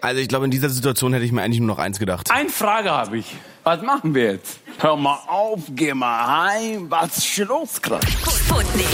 Also ich glaube, in dieser Situation hätte ich mir eigentlich nur noch eins gedacht. Eine Frage habe ich. Was machen wir jetzt? Hör mal auf, geh mal heim. Was ist los gerade? Sputnik.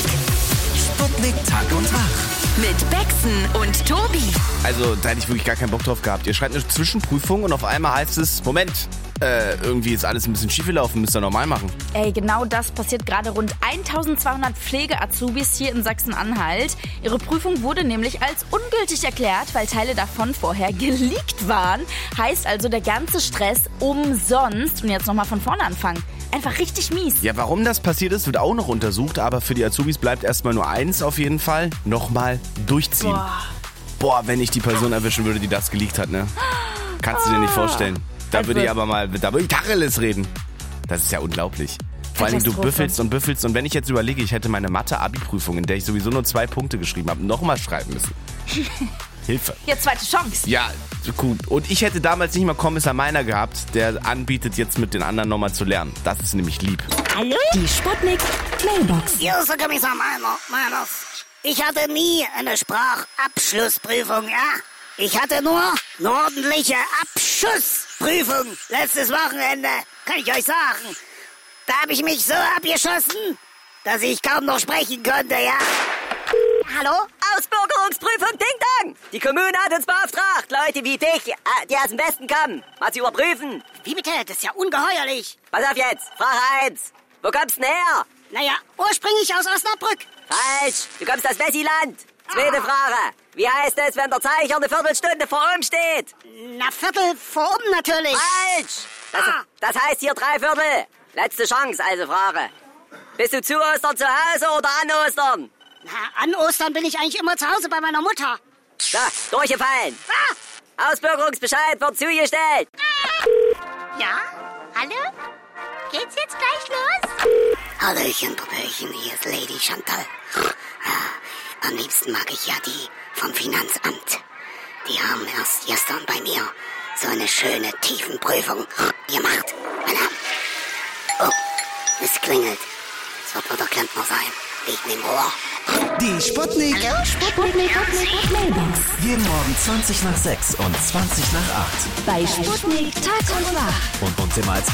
Sputnik Tag und Wach. Mit Bexen und Tobi. Also da hätte ich wirklich gar keinen Bock drauf gehabt. Ihr schreibt eine Zwischenprüfung und auf einmal heißt es, Moment, irgendwie ist alles ein bisschen schief gelaufen, müsst ihr normal machen. Ey, genau das passiert gerade rund 1200 Pflege-Azubis hier in Sachsen-Anhalt. Ihre Prüfung wurde nämlich als ungültig erklärt, weil Teile davon vorher geleakt waren. Heißt also, der ganze Stress umsonst. Und jetzt nochmal von vorne anfangen. Einfach richtig mies. Ja, warum das passiert ist, wird auch noch untersucht, aber für die Azubis bleibt erstmal nur eins auf jeden Fall. Nochmal durchziehen. Boah, wenn ich die Person erwischen würde, die das geleakt hat, ne? Kannst du dir nicht vorstellen. Da würde ich aber mal, da würde ich Tacheles reden. Das ist ja unglaublich. Vor allem, du büffelst und büffelst. Und wenn ich jetzt überlege, ich hätte meine Mathe-Abi-Prüfung, in der ich sowieso nur 2 Punkte geschrieben habe, nochmal schreiben müssen. Hilfe. Jetzt zweite Chance. Ja, gut. Und ich hätte damals nicht mal Kommissar Meiner gehabt, der anbietet, jetzt mit den anderen nochmal zu lernen. Das ist nämlich lieb. Hallo? Die Sputnik Mailbox. Hier ist der Kommissar Meiners. Ich hatte nie eine Sprachabschlussprüfung, ja? Ich hatte nur eine ordentliche Abschussprüfung letztes Wochenende, kann ich euch sagen. Da habe ich mich so abgeschossen, dass ich kaum noch sprechen konnte, ja? Hallo? Ausbürgerungsprüfung Ding Dong! Die Kommune hat uns beauftragt, Leute wie dich, die aus dem Westen kommen, mal zu überprüfen. Wie bitte? Das ist ja ungeheuerlich. Pass auf jetzt, Frage 1. Wo kommst du denn her? Naja, ursprünglich aus Osnabrück. Falsch, du kommst aus Wessiland. Zweite Frage. Wie heißt es, wenn der Zeiger eine Viertelstunde vor oben steht? Na, Viertel vor oben natürlich. Falsch! Das heißt hier 3/4. Letzte Chance, also Frage. Bist du zu Ostern zu Hause oder an Ostern? Na, an Ostern bin ich eigentlich immer zu Hause bei meiner Mutter. So, durchgefallen. Ausbürgerungsbescheid wird zugestellt. Ja? Hallo? Geht's jetzt gleich los? Hallöchen, Popöchen, hier ist Lady Chantal. Am liebsten mag ich ja die vom Finanzamt. Die haben erst gestern bei mir so eine schöne Tiefenprüfung gemacht. Oh, es klingelt. Es wird wohl der Klempner sein. Liegt neben Rohr. Die Sputnik. Hallo? Sputnik Mailbox. Jeden Morgen 20 nach 6 und 20 nach 8. Bei Sputnik Tag und Wach. Und uns immer als